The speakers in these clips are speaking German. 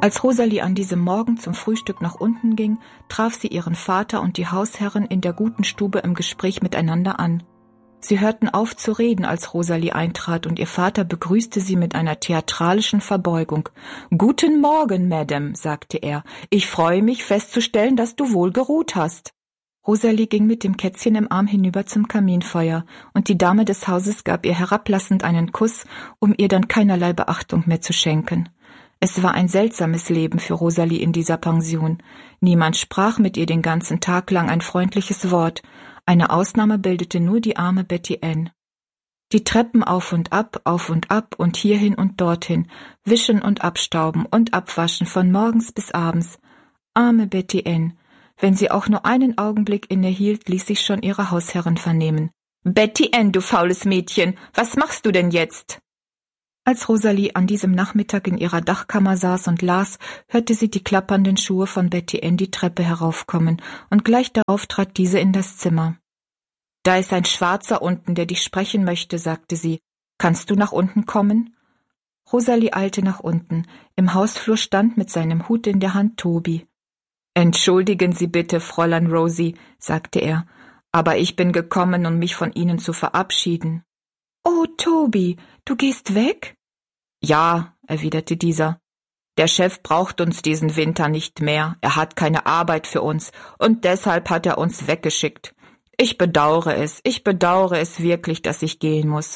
Als Rosalie an diesem Morgen zum Frühstück nach unten ging, traf sie ihren Vater und die Hausherrin in der guten Stube im Gespräch miteinander an. Sie hörten auf zu reden, als Rosalie eintrat, und ihr Vater begrüßte sie mit einer theatralischen Verbeugung. »Guten Morgen, Madame«, sagte er. »Ich freue mich festzustellen, dass du wohl geruht hast.« Rosalie ging mit dem Kätzchen im Arm hinüber zum Kaminfeuer, und die Dame des Hauses gab ihr herablassend einen Kuss, um ihr dann keinerlei Beachtung mehr zu schenken. Es war ein seltsames Leben für Rosalie in dieser Pension. Niemand sprach mit ihr den ganzen Tag lang ein freundliches Wort. Eine Ausnahme bildete nur die arme Betty Ann. Die Treppen auf und ab und hierhin und dorthin, wischen und abstauben und abwaschen von morgens bis abends. Arme Betty Ann. Wenn sie auch nur einen Augenblick innehielt, ließ sich schon ihre Hausherrin vernehmen. »Betty Ann, du faules Mädchen, was machst du denn jetzt?« Als Rosalie an diesem Nachmittag in ihrer Dachkammer saß und las, hörte sie die klappernden Schuhe von Betty Ann die Treppe heraufkommen, und gleich darauf trat diese in das Zimmer. »Da ist ein Schwarzer unten, der dich sprechen möchte«, sagte sie. »Kannst du nach unten kommen?« Rosalie eilte nach unten. Im Hausflur stand mit seinem Hut in der Hand Toby. »Entschuldigen Sie bitte, Fräulein Rosie«, sagte er, »aber ich bin gekommen, um mich von Ihnen zu verabschieden.« »Oh, Toby, du gehst weg?« »Ja«, erwiderte dieser. »Der Chef braucht uns diesen Winter nicht mehr. Er hat keine Arbeit für uns, und deshalb hat er uns weggeschickt. Ich bedauere es wirklich, dass ich gehen muss.«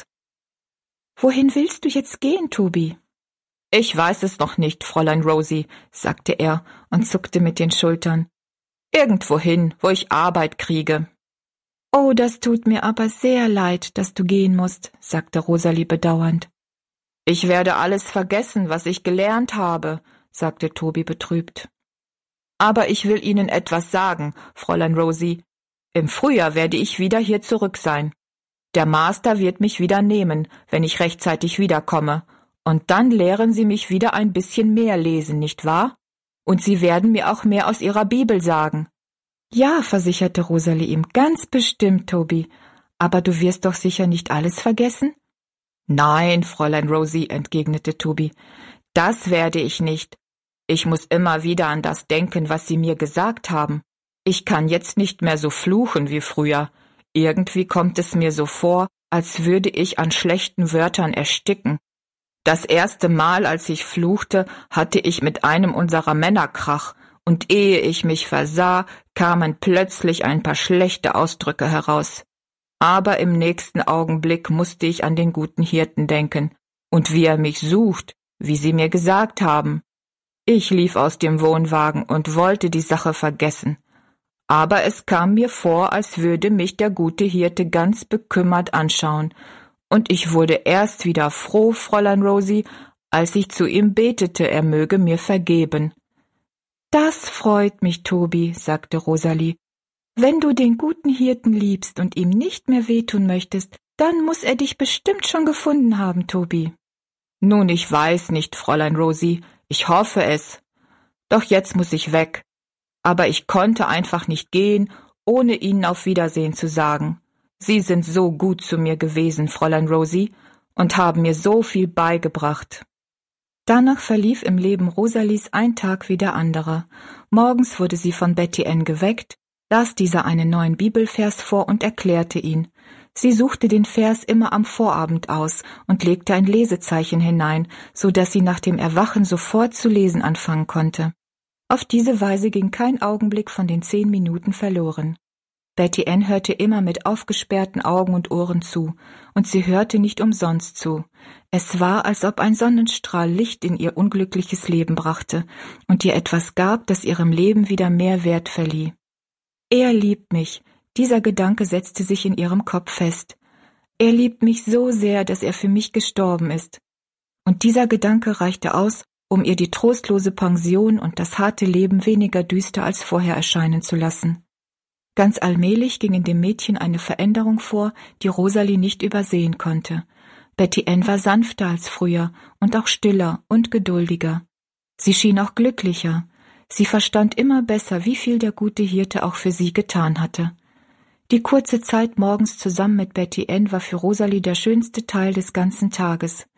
»Wohin willst du jetzt gehen, Toby?« »Ich weiß es noch nicht, Fräulein Rosie«, sagte er und zuckte mit den Schultern. »Irgendwohin, wo ich Arbeit kriege.« »Oh, das tut mir aber sehr leid, dass du gehen musst«, sagte Rosalie bedauernd. »Ich werde alles vergessen, was ich gelernt habe«, sagte Toby betrübt. »Aber ich will Ihnen etwas sagen, Fräulein Rosie. Im Frühjahr werde ich wieder hier zurück sein. Der Master wird mich wieder nehmen, wenn ich rechtzeitig wiederkomme. Und dann lehren Sie mich wieder ein bisschen mehr lesen, nicht wahr? Und Sie werden mir auch mehr aus Ihrer Bibel sagen.« »Ja«, versicherte Rosalie ihm, »ganz bestimmt, Toby. Aber du wirst doch sicher nicht alles vergessen?« »Nein, Fräulein Rosie«, entgegnete Toby, »das werde ich nicht. Ich muss immer wieder an das denken, was Sie mir gesagt haben. Ich kann jetzt nicht mehr so fluchen wie früher. Irgendwie kommt es mir so vor, als würde ich an schlechten Wörtern ersticken. Das erste Mal, als ich fluchte, hatte ich mit einem unserer Männer Krach, und ehe ich mich versah, kamen plötzlich ein paar schlechte Ausdrücke heraus. Aber im nächsten Augenblick musste ich an den guten Hirten denken, und wie er mich sucht, wie Sie mir gesagt haben. Ich lief aus dem Wohnwagen und wollte die Sache vergessen. Aber es kam mir vor, als würde mich der gute Hirte ganz bekümmert anschauen, und ich wurde erst wieder froh, Fräulein Rosie, als ich zu ihm betete, er möge mir vergeben.« »Das freut mich, Toby«, sagte Rosalie. »Wenn du den guten Hirten liebst und ihm nicht mehr wehtun möchtest, dann muss er dich bestimmt schon gefunden haben, Toby.« »Nun, ich weiß nicht, Fräulein Rosie, ich hoffe es. Doch jetzt muss ich weg. Aber ich konnte einfach nicht gehen, ohne Ihnen auf Wiedersehen zu sagen. Sie sind so gut zu mir gewesen, Fräulein Rosie, und haben mir so viel beigebracht.« Danach verlief im Leben Rosalies ein Tag wie der andere. Morgens wurde sie von Betty Ann geweckt, las dieser einen neuen Bibelvers vor und erklärte ihn. Sie suchte den Vers immer am Vorabend aus und legte ein Lesezeichen hinein, so dass sie nach dem Erwachen sofort zu lesen anfangen konnte. Auf diese Weise ging kein Augenblick von den 10 Minuten verloren. Betty Ann hörte immer mit aufgesperrten Augen und Ohren zu, und sie hörte nicht umsonst zu. Es war, als ob ein Sonnenstrahl Licht in ihr unglückliches Leben brachte und ihr etwas gab, das ihrem Leben wieder mehr Wert verlieh. Er liebt mich, dieser Gedanke setzte sich in ihrem Kopf fest. Er liebt mich so sehr, dass er für mich gestorben ist. Und dieser Gedanke reichte aus, um ihr die trostlose Pension und das harte Leben weniger düster als vorher erscheinen zu lassen. Ganz allmählich ging in dem Mädchen eine Veränderung vor, die Rosalie nicht übersehen konnte. Betty Ann war sanfter als früher und auch stiller und geduldiger. Sie schien auch glücklicher. Sie verstand immer besser, wie viel der gute Hirte auch für sie getan hatte. Die kurze Zeit morgens zusammen mit Betty Ann war für Rosalie der schönste Teil des ganzen Tages.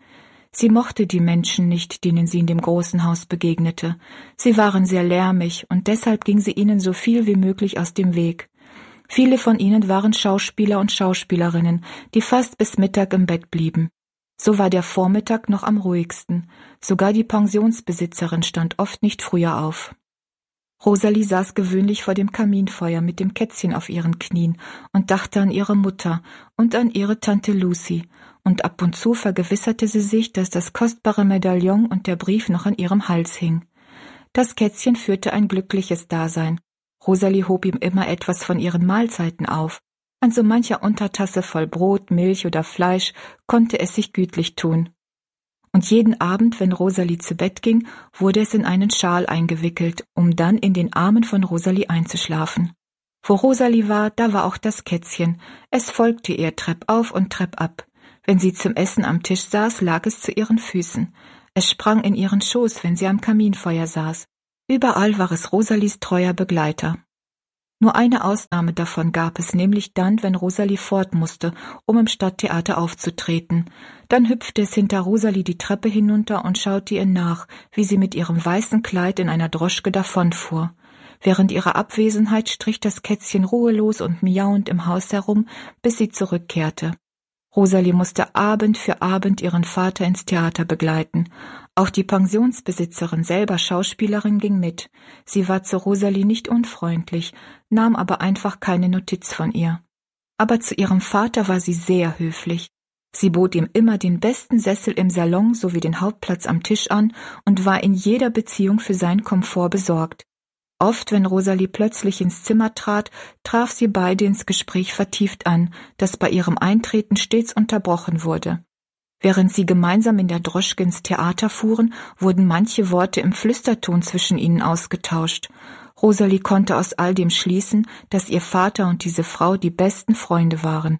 Sie mochte die Menschen nicht, denen sie in dem großen Haus begegnete. Sie waren sehr lärmig, und deshalb ging sie ihnen so viel wie möglich aus dem Weg. Viele von ihnen waren Schauspieler und Schauspielerinnen, die fast bis Mittag im Bett blieben. So war der Vormittag noch am ruhigsten. Sogar die Pensionsbesitzerin stand oft nicht früher auf. Rosalie saß gewöhnlich vor dem Kaminfeuer mit dem Kätzchen auf ihren Knien und dachte an ihre Mutter und an ihre Tante Lucy, und ab und zu vergewisserte sie sich, dass das kostbare Medaillon und der Brief noch an ihrem Hals hing. Das Kätzchen führte ein glückliches Dasein. Rosalie hob ihm immer etwas von ihren Mahlzeiten auf. An so mancher Untertasse voll Brot, Milch oder Fleisch konnte es sich gütlich tun. Und jeden Abend, wenn Rosalie zu Bett ging, wurde es in einen Schal eingewickelt, um dann in den Armen von Rosalie einzuschlafen. Wo Rosalie war, da war auch das Kätzchen. Es folgte ihr treppauf und treppab. Wenn sie zum Essen am Tisch saß, lag es zu ihren Füßen. Es sprang in ihren Schoß, wenn sie am Kaminfeuer saß. Überall war es Rosalies treuer Begleiter. Nur eine Ausnahme davon gab es, nämlich dann, wenn Rosalie fort musste, um im Stadttheater aufzutreten. Dann hüpfte es hinter Rosalie die Treppe hinunter und schaute ihr nach, wie sie mit ihrem weißen Kleid in einer Droschke davonfuhr. Während ihrer Abwesenheit strich das Kätzchen ruhelos und miauend im Haus herum, bis sie zurückkehrte. Rosalie musste Abend für Abend ihren Vater ins Theater begleiten. Auch die Pensionsbesitzerin, selber Schauspielerin, ging mit. Sie war zu Rosalie nicht unfreundlich, nahm aber einfach keine Notiz von ihr. Aber zu ihrem Vater war sie sehr höflich. Sie bot ihm immer den besten Sessel im Salon sowie den Hauptplatz am Tisch an und war in jeder Beziehung für seinen Komfort besorgt. Oft, wenn Rosalie plötzlich ins Zimmer trat, traf sie beide ins Gespräch vertieft an, das bei ihrem Eintreten stets unterbrochen wurde. Während sie gemeinsam in der Droschke ins Theater fuhren, wurden manche Worte im Flüsterton zwischen ihnen ausgetauscht. Rosalie konnte aus all dem schließen, dass ihr Vater und diese Frau die besten Freunde waren.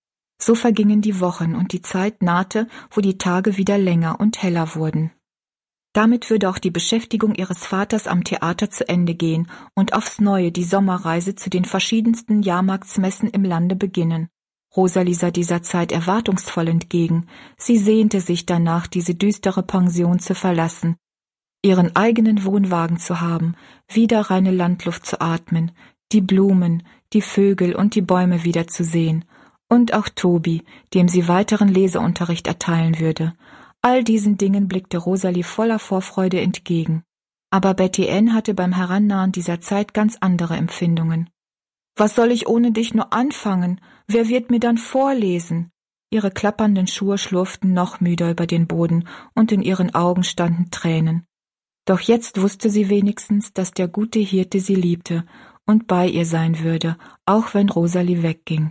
So vergingen die Wochen und die Zeit nahte, wo die Tage wieder länger und heller wurden. Damit würde auch die Beschäftigung ihres Vaters am Theater zu Ende gehen und aufs Neue die Sommerreise zu den verschiedensten Jahrmarktsmessen im Lande beginnen. Rosalie sah dieser Zeit erwartungsvoll entgegen. Sie sehnte sich danach, diese düstere Pension zu verlassen, ihren eigenen Wohnwagen zu haben, wieder reine Landluft zu atmen, die Blumen, die Vögel und die Bäume wiederzusehen. Und auch Tobi, dem sie weiteren Leseunterricht erteilen würde. All diesen Dingen blickte Rosalie voller Vorfreude entgegen. Aber Betty Ann hatte beim Herannahen dieser Zeit ganz andere Empfindungen. »Was soll ich ohne dich nur anfangen? Wer wird mir dann vorlesen?« Ihre klappernden Schuhe schlurften noch müder über den Boden und in ihren Augen standen Tränen. Doch jetzt wusste sie wenigstens, dass der gute Hirte sie liebte und bei ihr sein würde, auch wenn Rosalie wegging.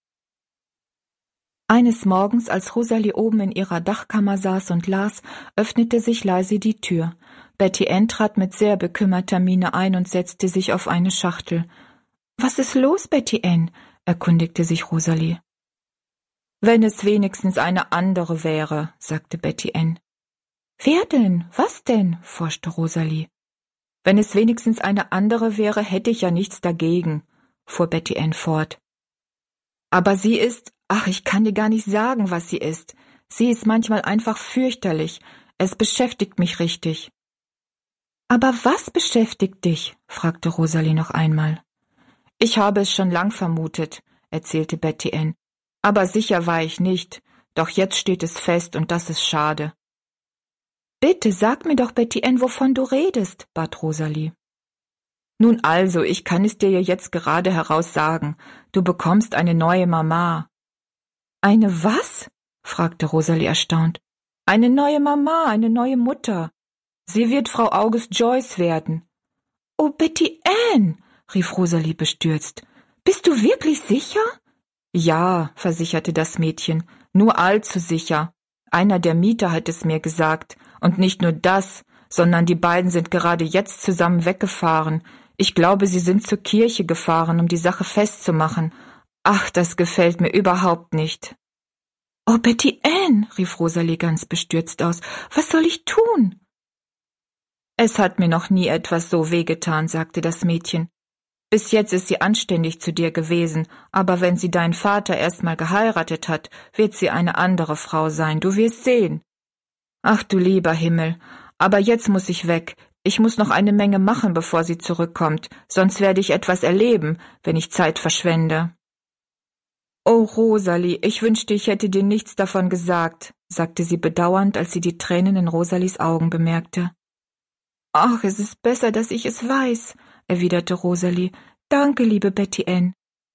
Eines Morgens, als Rosalie oben in ihrer Dachkammer saß und las, öffnete sich leise die Tür. Betty Ann trat mit sehr bekümmerter Miene ein und setzte sich auf eine Schachtel. »Was ist los, Betty Ann?« erkundigte sich Rosalie. »Wenn es wenigstens eine andere wäre«, sagte Betty Ann. »Wer denn? Was denn?« forschte Rosalie. »Wenn es wenigstens eine andere wäre, hätte ich ja nichts dagegen«, fuhr Betty Ann fort. »Aber sie ist, ach, ich kann dir gar nicht sagen, was sie ist. Sie ist manchmal einfach fürchterlich. Es beschäftigt mich richtig.« »Aber was beschäftigt dich?« fragte Rosalie noch einmal. »Ich habe es schon lang vermutet«, erzählte Betty Ann. »Aber sicher war ich nicht. Doch jetzt steht es fest und das ist schade.« »Bitte, sag mir doch, Betty Ann, wovon du redest«, bat Rosalie. »Nun also, ich kann es dir ja jetzt gerade heraus sagen. Du bekommst eine neue Mama.« »Eine was?« fragte Rosalie erstaunt. »Eine neue Mama, eine neue Mutter. Sie wird Frau August Joyce werden.« »Oh, Betty Ann«, rief Rosalie bestürzt. »Bist du wirklich sicher?« »Ja«, versicherte das Mädchen, »nur allzu sicher. Einer der Mieter hat es mir gesagt. Und nicht nur das, sondern die beiden sind gerade jetzt zusammen weggefahren. Ich glaube, sie sind zur Kirche gefahren, um die Sache festzumachen. Ach, das gefällt mir überhaupt nicht.« »Oh, Betty Ann«, rief Rosalie ganz bestürzt aus, »was soll ich tun?« »Es hat mir noch nie etwas so wehgetan«, sagte das Mädchen. »Bis jetzt ist sie anständig zu dir gewesen, aber wenn sie deinen Vater erst mal geheiratet hat, wird sie eine andere Frau sein, du wirst sehen.« »Ach du lieber Himmel, aber jetzt muss ich weg. Ich muss noch eine Menge machen, bevor sie zurückkommt, sonst werde ich etwas erleben, wenn ich Zeit verschwende.« »Oh, Rosalie, ich wünschte, ich hätte dir nichts davon gesagt«, sagte sie bedauernd, als sie die Tränen in Rosalies Augen bemerkte. »Ach, es ist besser, dass ich es weiß«, erwiderte Rosalie. »Danke, liebe Betty Ann.«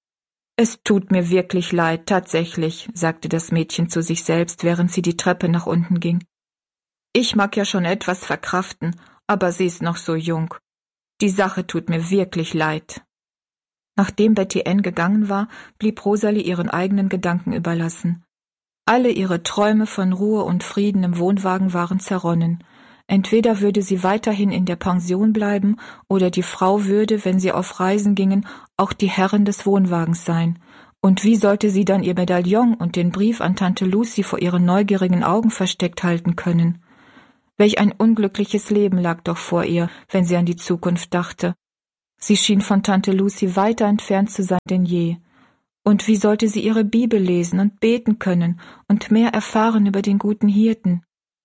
»Es tut mir wirklich leid, tatsächlich«, sagte das Mädchen zu sich selbst, während sie die Treppe nach unten ging. »Ich mag ja schon etwas verkraften, aber sie ist noch so jung. Die Sache tut mir wirklich leid.« Nachdem Betty Ann gegangen war, blieb Rosalie ihren eigenen Gedanken überlassen. Alle ihre Träume von Ruhe und Frieden im Wohnwagen waren zerronnen. Entweder würde sie weiterhin in der Pension bleiben, oder die Frau würde, wenn sie auf Reisen gingen, auch die Herrin des Wohnwagens sein. Und wie sollte sie dann ihr Medaillon und den Brief an Tante Lucy vor ihren neugierigen Augen versteckt halten können? Welch ein unglückliches Leben lag doch vor ihr, wenn sie an die Zukunft dachte. Sie schien von Tante Lucy weiter entfernt zu sein denn je. Und wie sollte sie ihre Bibel lesen und beten können und mehr erfahren über den guten Hirten?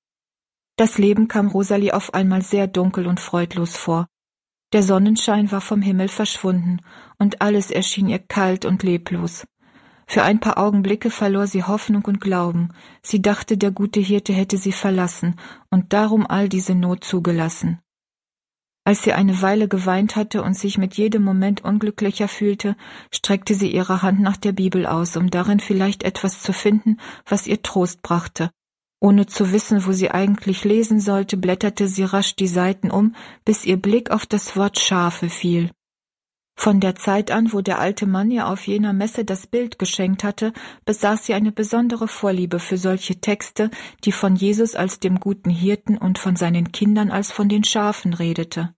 Das Leben kam Rosalie auf einmal sehr dunkel und freudlos vor. Der Sonnenschein war vom Himmel verschwunden, und alles erschien ihr kalt und leblos. Für ein paar Augenblicke verlor sie Hoffnung und Glauben. Sie dachte, der gute Hirte hätte sie verlassen und darum all diese Not zugelassen. Als sie eine Weile geweint hatte und sich mit jedem Moment unglücklicher fühlte, streckte sie ihre Hand nach der Bibel aus, um darin vielleicht etwas zu finden, was ihr Trost brachte. Ohne zu wissen, wo sie eigentlich lesen sollte, blätterte sie rasch die Seiten um, bis ihr Blick auf das Wort Schafe fiel. Von der Zeit an, wo der alte Mann ihr auf jener Messe das Bild geschenkt hatte, besaß sie eine besondere Vorliebe für solche Texte, die von Jesus als dem guten Hirten und von seinen Kindern als von den Schafen redete.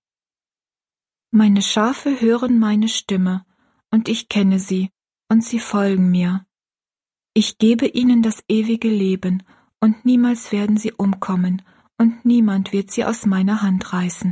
»Meine Schafe hören meine Stimme, und ich kenne sie, und sie folgen mir. Ich gebe ihnen das ewige Leben, und niemals werden sie umkommen, und niemand wird sie aus meiner Hand reißen.«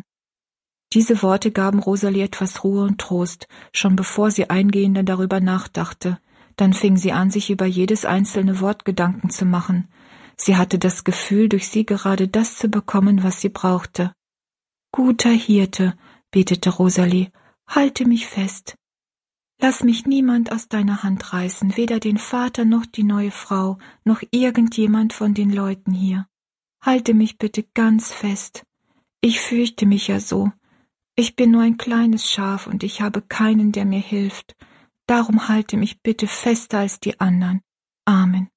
Diese Worte gaben Rosalie etwas Ruhe und Trost, schon bevor sie eingehender darüber nachdachte. Dann fing sie an, sich über jedes einzelne Wort Gedanken zu machen. Sie hatte das Gefühl, durch sie gerade das zu bekommen, was sie brauchte. »Guter Hirte«, betete Rosalie, »halte mich fest. Lass mich niemand aus deiner Hand reißen, weder den Vater noch die neue Frau, noch irgendjemand von den Leuten hier. Halte mich bitte ganz fest. Ich fürchte mich ja so. Ich bin nur ein kleines Schaf und ich habe keinen, der mir hilft. Darum halte mich bitte fester als die anderen. Amen.«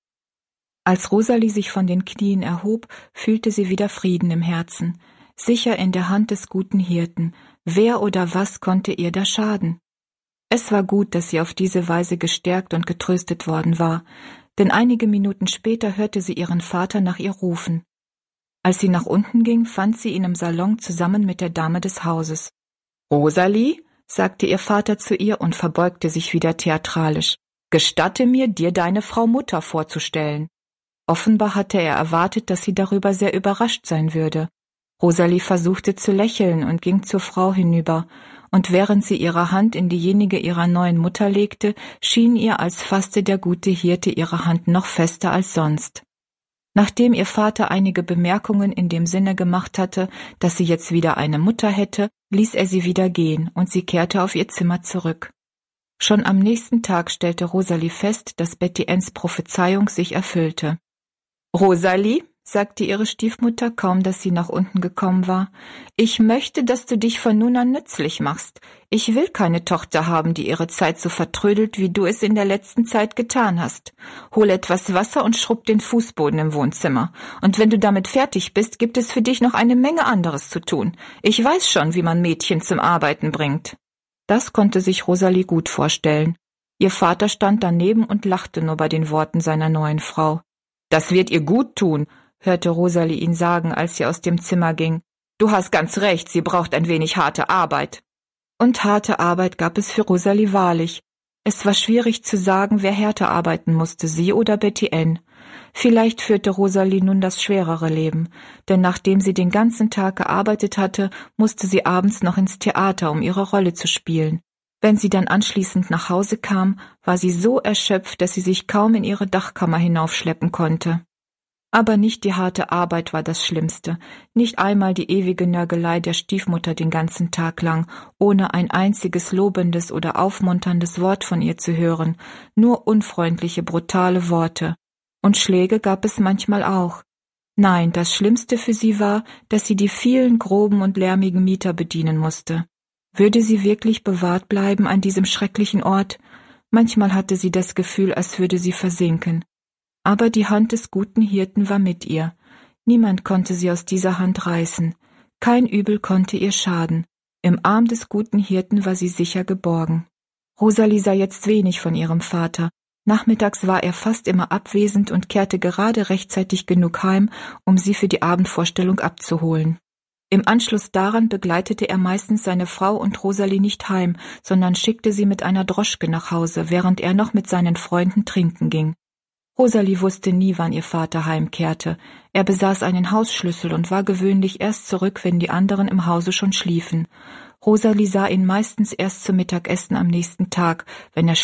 Als Rosalie sich von den Knien erhob, fühlte sie wieder Frieden im Herzen, sicher in der Hand des guten Hirten. Wer oder was konnte ihr da schaden? Es war gut, dass sie auf diese Weise gestärkt und getröstet worden war, denn einige Minuten später hörte sie ihren Vater nach ihr rufen. Als sie nach unten ging, fand sie ihn im Salon zusammen mit der Dame des Hauses. »Rosalie«, sagte ihr Vater zu ihr und verbeugte sich wieder theatralisch, »gestatte mir, dir deine Frau Mutter vorzustellen.« Offenbar hatte er erwartet, dass sie darüber sehr überrascht sein würde. Rosalie versuchte zu lächeln und ging zur Frau hinüber, und während sie ihre Hand in diejenige ihrer neuen Mutter legte, schien ihr, als fasste der gute Hirte ihre Hand noch fester als sonst. Nachdem ihr Vater einige Bemerkungen in dem Sinne gemacht hatte, dass sie jetzt wieder eine Mutter hätte, ließ er sie wieder gehen, und sie kehrte auf ihr Zimmer zurück. Schon am nächsten Tag stellte Rosalie fest, dass Betty Anns Prophezeiung sich erfüllte. »Rosalie«, sagte ihre Stiefmutter, kaum dass sie nach unten gekommen war, »ich möchte, dass du dich von nun an nützlich machst. Ich will keine Tochter haben, die ihre Zeit so vertrödelt, wie du es in der letzten Zeit getan hast. Hol etwas Wasser und schrubb den Fußboden im Wohnzimmer. Und wenn du damit fertig bist, gibt es für dich noch eine Menge anderes zu tun. Ich weiß schon, wie man Mädchen zum Arbeiten bringt.« Das konnte sich Rosalie gut vorstellen. Ihr Vater stand daneben und lachte nur bei den Worten seiner neuen Frau. »Das wird ihr gut tun«, hörte Rosalie ihn sagen, als sie aus dem Zimmer ging. »Du hast ganz recht, sie braucht ein wenig harte Arbeit.« Und harte Arbeit gab es für Rosalie wahrlich. Es war schwierig zu sagen, wer härter arbeiten musste, sie oder Betty Ann. Vielleicht führte Rosalie nun das schwerere Leben, denn nachdem sie den ganzen Tag gearbeitet hatte, musste sie abends noch ins Theater, um ihre Rolle zu spielen. Wenn sie dann anschließend nach Hause kam, war sie so erschöpft, dass sie sich kaum in ihre Dachkammer hinaufschleppen konnte. Aber nicht die harte Arbeit war das Schlimmste, nicht einmal die ewige Nörgelei der Stiefmutter den ganzen Tag lang, ohne ein einziges lobendes oder aufmunterndes Wort von ihr zu hören, nur unfreundliche, brutale Worte. Und Schläge gab es manchmal auch. Nein, das Schlimmste für sie war, dass sie die vielen groben und lärmigen Mieter bedienen musste. Würde sie wirklich bewahrt bleiben an diesem schrecklichen Ort? Manchmal hatte sie das Gefühl, als würde sie versinken. Aber die Hand des guten Hirten war mit ihr. Niemand konnte sie aus dieser Hand reißen. Kein Übel konnte ihr schaden. Im Arm des guten Hirten war sie sicher geborgen. Rosalie sah jetzt wenig von ihrem Vater. Nachmittags war er fast immer abwesend und kehrte gerade rechtzeitig genug heim, um sie für die Abendvorstellung abzuholen. Im Anschluss daran begleitete er meistens seine Frau und Rosalie nicht heim, sondern schickte sie mit einer Droschke nach Hause, während er noch mit seinen Freunden trinken ging. Rosalie wusste nie, wann ihr Vater heimkehrte. Er besaß einen Hausschlüssel und war gewöhnlich erst zurück, wenn die anderen im Hause schon schliefen. Rosalie sah ihn meistens erst zum Mittagessen am nächsten Tag, wenn er